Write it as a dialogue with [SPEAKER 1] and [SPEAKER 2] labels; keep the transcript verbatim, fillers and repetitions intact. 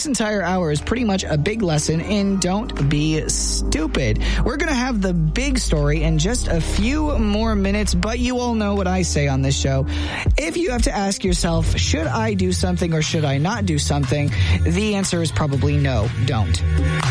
[SPEAKER 1] This entire hour is pretty much a big lesson in don't be stupid. We're going to have the big story in just a few more minutes, but you all know what I say on this show. If you have to ask yourself, should I do something or should I not do something? The answer is probably no, don't.